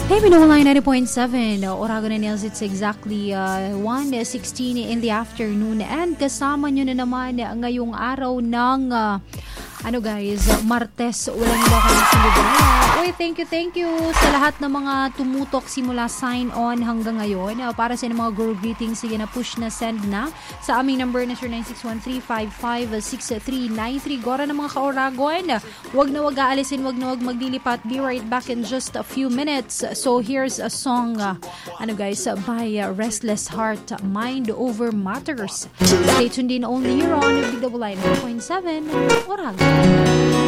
Hey, Pinawalay 90.7. Oragon and Nils, it's exactly 1:16 in the afternoon. And kasama nyo na naman ngayong araw ng, Martes. Walang iba kayo sinubaya. Uy, thank you sa lahat ng mga tumutok simula sign on hanggang ngayon. Para sa mga girl greetings, sige na push na send na sa aming number na 0961-355-6393. Gora ng mga ka-Oragon. Wag na wag aalisin, wag na wag maglilipat. Be right back in just a few minutes. So here's a song, by Restless Heart, Mind Over Matters. Stay tuned in only here on Big Double Line 9.7 Oragon.